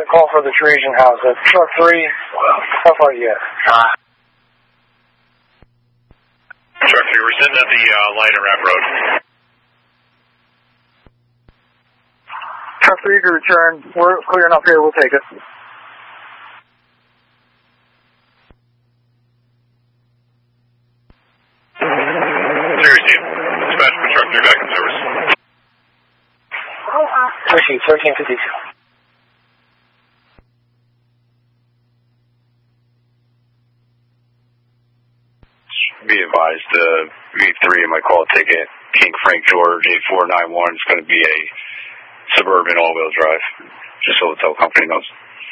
a call for the Trojan house. That's truck 3. How far yet? Truck 3, we're sitting at the light on Rap Road. Truck 3 to return. We're clearing up here. We'll take it. Seriously, dispatch for truck 3 back in service. 1352. Be advised, V3 in my call ticket, King Frank George 8491. It's going to be a Suburban all-wheel drive, just so the tow company knows.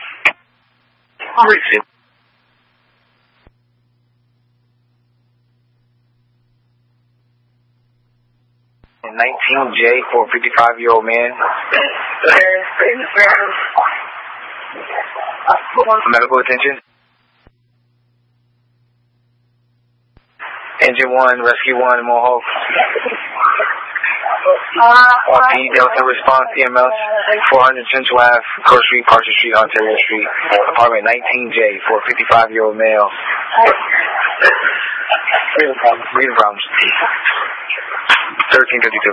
19J for a 55-year-old man. Medical attention. Engine 1, Rescue 1, Mohawk. RP Delta Response EMS, 400 Central Ave, Court Street, Parker Street, Ontario Street, apartment 19J for a 55-year-old male. Breathing problems. 1352.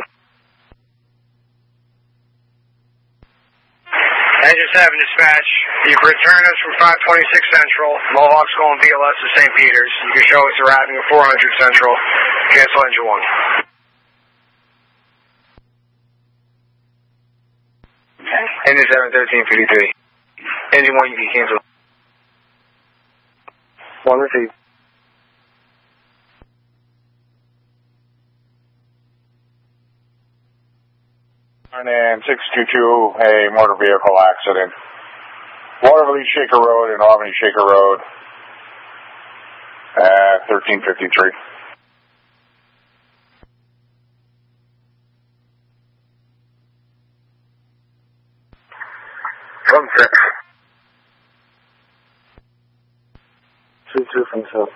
Engine 7 dispatch. You can return us from 526 Central. Mohawk's going BLS to St. Peter's. You can show us arriving at 400 Central. Cancel engine 1. Engine 7, 1353. Engine 1, you can cancel. 1 received. And 622, a motor vehicle accident. Waterloo Shaker Road and Albany Shaker Road at 1353. From 6. 2 from 7.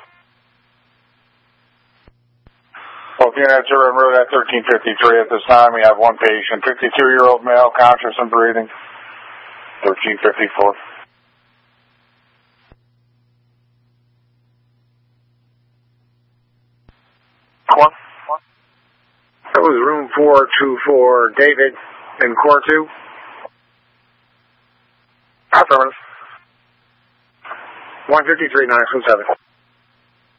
Looking at Durham Road at 1353 at this time, we have one patient, 52-year-old male, conscious and breathing, 1354. That was room 424, David in Core 2. Affirmative. 153, 917.